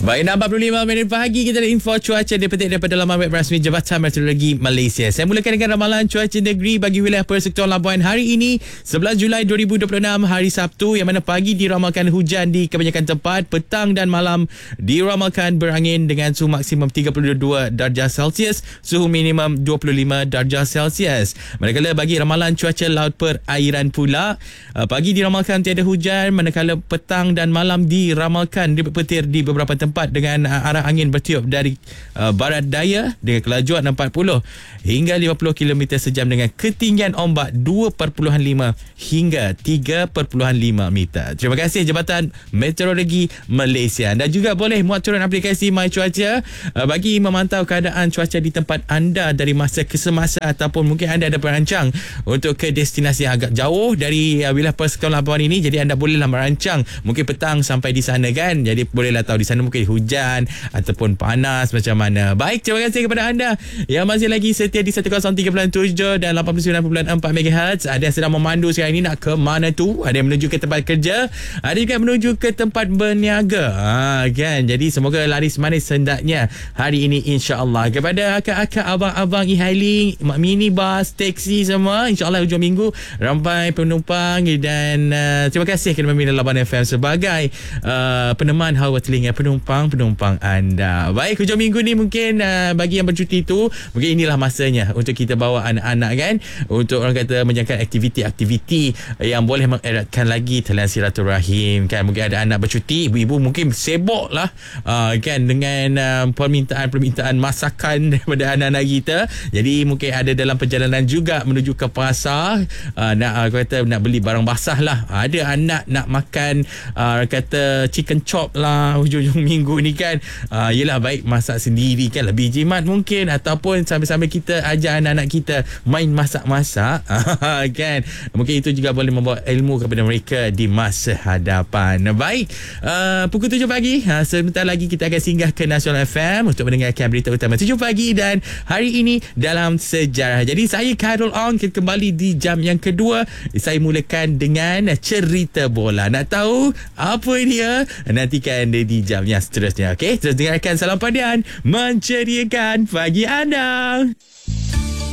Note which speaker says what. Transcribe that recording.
Speaker 1: Baik, 45 minit pagi kita ada info cuaca dipetik daripada laman web rasmi Jabatan Meteorologi Malaysia. Saya mulakan dengan ramalan cuaca negeri bagi wilayah Persekutuan Labuan hari ini 11 Julai 2026 hari Sabtu, yang mana pagi diramalkan hujan di kebanyakan tempat, petang dan malam diramalkan berangin dengan suhu maksimum 32 darjah Celsius, suhu minimum 25 darjah Celsius. Manakala bagi ramalan cuaca laut perairan pula, pagi diramalkan tiada hujan, manakala petang dan malam diramalkan dipetir di beberapa tempat dengan arah angin bertiup dari barat daya dengan kelajuan 40 hingga 50 km sejam dengan ketinggian ombak 2.5 hingga 3.5 meter. Terima kasih Jabatan Meteorologi Malaysia. Dan juga boleh muat turun aplikasi My Cuaca bagi memantau keadaan cuaca di tempat anda dari masa ke semasa, ataupun mungkin anda ada perancang untuk ke destinasi yang agak jauh dari wilayah Persekutuan Labuan ini. Jadi anda bolehlah merancang mungkin petang sampai di sana kan. Jadi bolehlah tahu di sana mungkin hujan ataupun panas macam mana. Baik, terima kasih kepada anda yang masih lagi setia di 103.7 dan 89.4 MHz. Ada yang sedang memandu sekarang ini nak ke mana tu? Ada yang menuju ke tempat kerja, ada juga menuju ke tempat berniaga. Kan? Jadi semoga laris manis hendaknya hari ini, insya-Allah. Kepada akak-akak, abang-abang e-hailing, minibus, teksi semua, insya-Allah hujung minggu ramai penumpang. Dan terima kasih kerana membina Laban FM sebagai peneman hawa telinga penumpang anda. Baik, hujung minggu ni mungkin bagi yang bercuti tu, mungkin inilah masanya untuk kita bawa anak-anak kan, untuk orang kata menjalankan aktiviti-aktiviti yang boleh mengeratkan lagi talian silaturahim kan. Mungkin ada anak bercuti, ibu-ibu mungkin sibuk lah kan dengan permintaan masakan daripada anak-anak kita. Jadi mungkin ada dalam perjalanan juga menuju ke pasar, nak beli barang basah lah. Ada anak nak makan kata chicken chop lah hujung minggu ni kan. Yelah, baik masak sendiri kan, lebih jimat mungkin, ataupun sambil-sambil kita ajar anak-anak kita main masak-masak kan. Mungkin itu juga boleh membawa ilmu kepada mereka di masa hadapan. Baik, pukul 7 pagi, sebentar lagi kita akan singgah ke Nasional FM untuk mendengarkan berita utama 7 pagi dan hari ini dalam sejarah. Jadi saya Khairul Ong, kita kembali di jam yang kedua. Saya mulakan dengan cerita bola. Nak tahu apa dia? Nantikan di jam yang seterusnya. Okey, terus dengarkan Salam Padian menceriakan pagi anda.